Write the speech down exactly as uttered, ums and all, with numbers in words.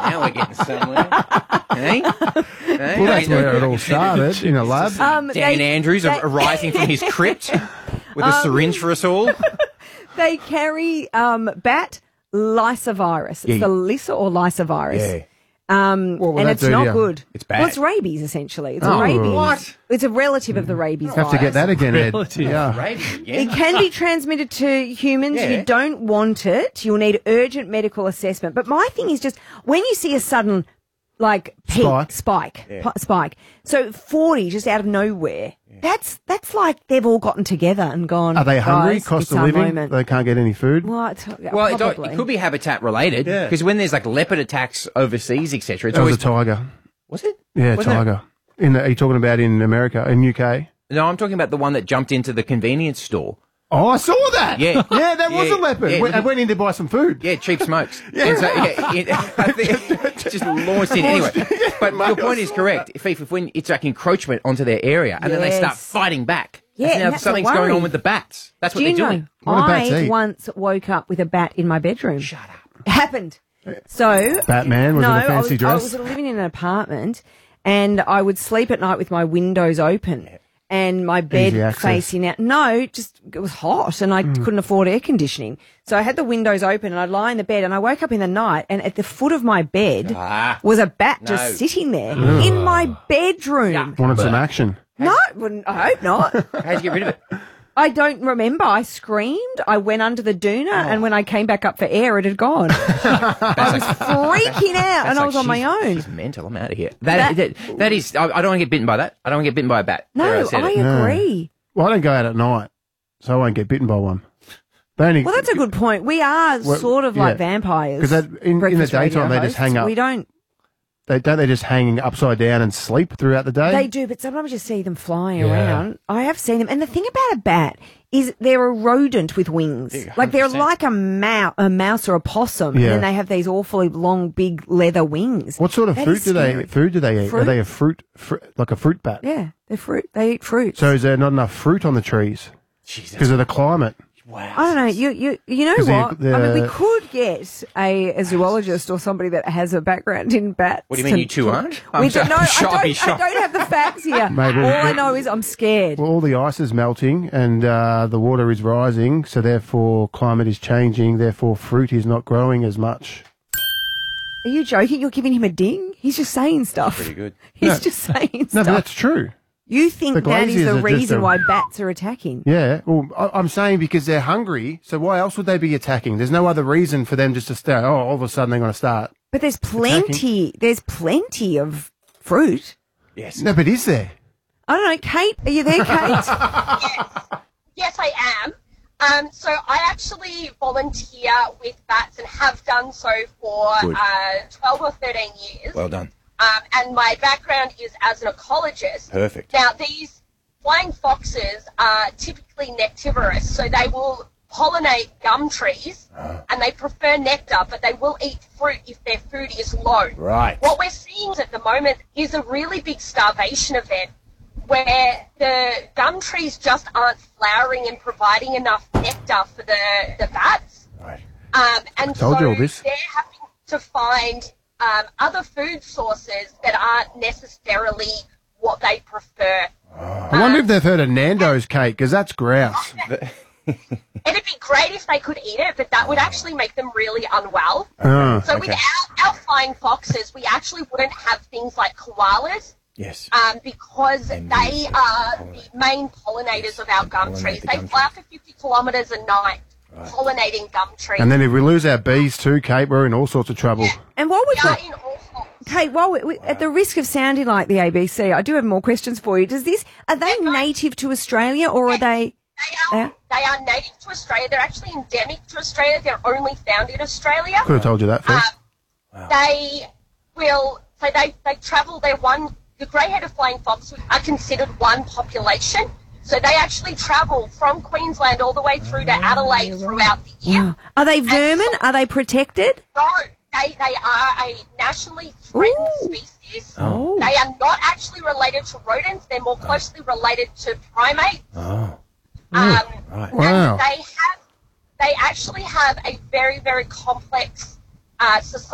Now we're getting somewhere. Hey? Hey? Well, that's where it all started, in a lab. Um, Dan they- Andrews they- arising from his crypt with a syringe for us all. They carry um, bat lysovirus. It's Yeah. the Lyssa or lysovirus. Yeah. Um, What will and that it's do to not you? good. It's bad. Well, it's rabies, essentially. It's Oh. a rabies. What? It's a relative of the rabies Have to get that again, Ed. Relative. Yeah. Rabies again. It can be transmitted to humans. Yeah. You don't want it. You'll need urgent medical assessment. But my thing is just when you see a sudden, like, peak, Spike. spike, Yeah. pi- spike. So forty just out of nowhere. That's that's like they've all gotten together and gone. Are they hungry? "Guys, Cost it's of our living? moment." They can't get any food? Well, it's, Well, it, don't- probably. it could be habitat related Yeah. because when there's like leopard attacks overseas, et cetera, it's That was always a tiger. was it? Yeah, Wasn't it? tiger. In the, are you talking about in America, in U K? No, I'm talking about the one that jumped into the convenience store. Oh, I saw that. Yeah. yeah, that was Yeah, a leopard. yeah. Went- I went in to buy some food. Yeah, cheap smokes. yeah. And so, yeah, it, I think just launched in anyway. But your point is correct. If, if when it's like encroachment onto their area, and then they start Yes. fighting back. Yeah, and and now that's something's the going worry. on with the bats. That's what Do you they're know? doing. What do bats I eat? once woke up with a bat in my bedroom. Shut up. It happened. So Batman was no, in a fancy I was, dress. I was living in an apartment, and I would sleep at night with my windows open and my bed Easy access. facing out. No, just it was hot, and I couldn't afford air conditioning, so I had the windows open, and I'd lie in the bed, and I woke up in the night, and at the foot of my bed Ah. was a bat No. just sitting there in my bedroom. Wanted some action. No, wouldn't- I hope not. How'd you get rid of it? I don't remember. I screamed. I went under the doona, and when I came back up for air, it had gone. I was freaking out, and I was on my own. She's mental. I'm out of here. That, that, that is. I, I don't want to get bitten by that. I don't want to get bitten by a bat. There, No, said I it. agree. Well, I don't go out at night, so I won't get bitten by one. They only, Well, that's a good point. We are Well, sort of like yeah. vampires. 'Cause that- in- in the breakfast daytime, radio they just hosts. hang up. We don't. They, don't they just hang upside down and sleep throughout the day? They do, but sometimes you see them flying Yeah. around. I have seen them, and the thing about a bat is they're a rodent with wings. Like they're like a mouse, a mouse or a possum, and Yeah. then they have these awfully long, big leather wings. What sort of That fruit is do they scary. food do they eat? Are Fruit? they a fruit, fru like a fruit bat? Yeah, they're fruit. They eat fruit. So is there not enough fruit on the trees Jesus. because of the climate? Wow. I don't know. You you you know 'Cause the- what? I mean, we the- could get a, a zoologist or somebody that has a background in bats. What do you mean to- you two to- aren't? We I'm don't, so- no, I'm I shocked, I'd be don't, I shocked. don't have the facts here. Maybe All we'll I get- know is I'm scared. Well, all the ice is melting and uh, the water is rising, so therefore climate is changing. Therefore, fruit is not growing as much. Are you joking? You're giving him a ding? He's just saying stuff. Pretty good. He's No. just saying No, stuff. but that's true. You think The that is glaziers the are just reason a- why bats are attacking? Yeah. Well, I- I'm saying because they're hungry. So why else would they be attacking? There's no other reason for them just to start. Oh, all of a sudden they're going to start. But there's plenty. There's plenty of fruit. Yes. No, but is there? I don't know, Kate. Are you there, Kate? Yes, I am. Um, so I actually volunteer with bats and have done so for Good. uh, twelve or thirteen years. Well done. Um, and my background is as an ecologist. Perfect. Now, these flying foxes are typically nectivorous, so they will pollinate gum trees, and they prefer nectar, but they will eat fruit if their food is low. Right. What we're seeing at the moment is a really big starvation event where the gum trees just aren't flowering and providing enough nectar for the, the bats. Right. Um, and told so you all this. they're having to find um, other food sources that aren't necessarily what they prefer. I wonder if they've heard of Nando's, Kate, because that's grouse. It'd be great if they could eat it, but that would actually make them really unwell. Oh. So with our, our flying foxes, we actually wouldn't have things like koalas Yes. um, because They they move, are pollinate. the main pollinators of our gum pollinate trees. the They gum fly up to fifty kilometres a night pollinating gum trees. And then if we lose our bees too, Kate, we're in all sorts of trouble. And what would we are you... in all sorts. Kate, while we, we, at the risk of sounding like the A B C, I do have more questions for you. Does this... Are they native to Australia, or are they... They are, Yeah. they are native to Australia. They're actually endemic to Australia. They're only found in Australia. Could have told you that first. Um, They will, so they, they travel, they're one, the grey-headed flying fox are considered one population. So they actually travel from Queensland all the way through to Adelaide throughout the year. Are they vermin? Are they protected? No, they, they are a nationally threatened Ooh. species. Oh. They are not actually related to rodents. They're more closely related to primates. Oh. Um, Right. Wow. And they have, they actually have a very, very complex uh, society.